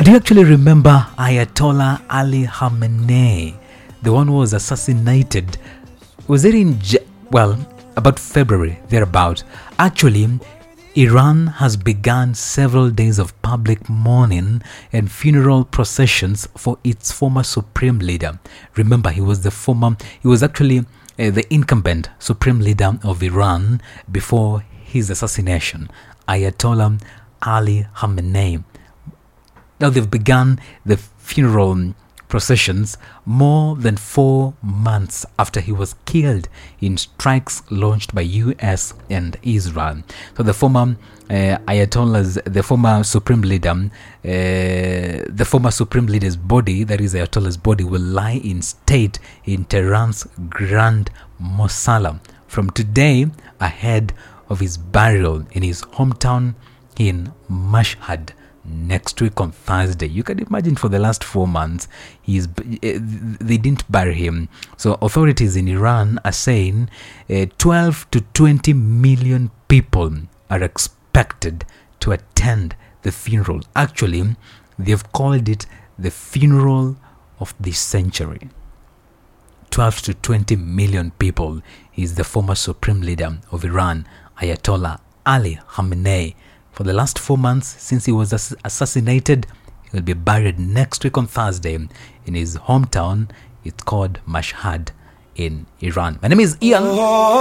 do you actually remember Ayatollah Ali Khamenei, the one who was assassinated? Was it in about February thereabout? Actually, Iran has begun several days of public mourning and funeral processions for its former supreme leader. Remember, he was actually the incumbent supreme leader of Iran before his assassination, Ayatollah Ali Khamenei. Now they've begun the funeral processions more than 4 months after he was killed in strikes launched by US and Israel. So the former the former supreme leader's body, that is Ayatollah's body, will lie in state in Tehran's Grand Mosala from today ahead of his burial in his hometown in Mashhad next week on Thursday. You can imagine, for the last 4 months they didn't bury him. So authorities in Iran are saying 12 to 20 million people are expected to attend the funeral. Actually, they've called it the funeral of the century. 12 to 20 million people is the former supreme leader of Iran, Ayatollah Ali Khamenei. For the last 4 months since he was assassinated, he will be buried next week on Thursday in his hometown. It's called Mashhad in Iran. My name is Ian.